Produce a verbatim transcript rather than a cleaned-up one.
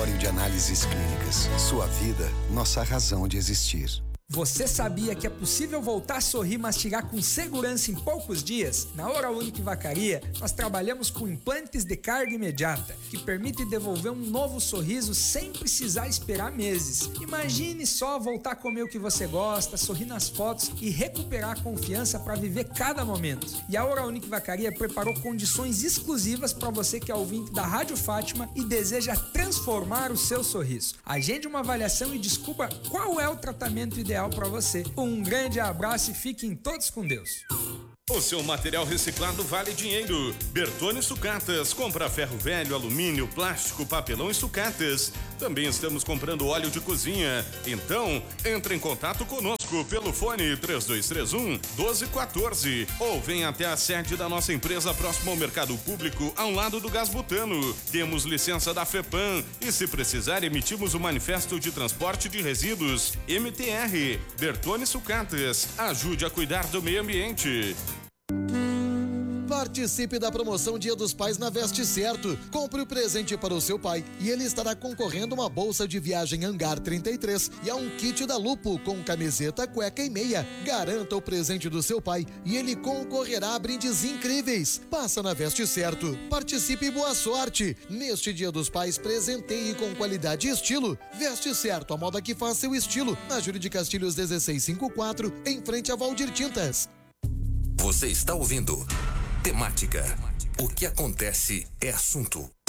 Laboratório de Análises Clínicas. Sua vida, nossa razão de existir. Você sabia que é possível voltar a sorrir e mastigar com segurança em poucos dias? Na Oral Unique Vacaria, nós trabalhamos com implantes de carga imediata, que permitem devolver um novo sorriso sem precisar esperar meses. Imagine só voltar a comer o que você gosta, sorrir nas fotos e recuperar a confiança para viver cada momento. E a Oral Unique Vacaria preparou condições exclusivas para você que é ouvinte da Rádio Fátima e deseja transformar o seu sorriso. Agende uma avaliação e descubra qual é o tratamento ideal para você. Um grande abraço e fiquem todos com Deus. O seu material reciclado vale dinheiro. Bertone Sucatas. Compra ferro velho, alumínio, plástico, papelão e sucatas. Também estamos comprando óleo de cozinha. Então, entre em contato conosco pelo fone três dois três um, doze quatorze ou venha até a sede da nossa empresa próximo ao mercado público, ao lado do Gás Butano. Temos licença da FEPAM e, se precisar, emitimos o manifesto de transporte de resíduos M T R. Bertone Sucatas. Ajude a cuidar do meio ambiente. Participe da promoção Dia dos Pais na Veste Certo. Compre o presente para o seu pai e ele estará concorrendo a uma bolsa de viagem Hangar trinta e três e a um kit da Lupo com camiseta, cueca e meia. Garanta o presente do seu pai e ele concorrerá a brindes incríveis. Passa na Veste Certo. Participe e boa sorte. Neste Dia dos Pais, presenteie com qualidade e estilo. Veste Certo, a moda que faz seu estilo. Na Júlio de Castilhos dezesseis cinquenta e quatro, em frente a Valdir Tintas. Você está ouvindo Temática. O que acontece é assunto.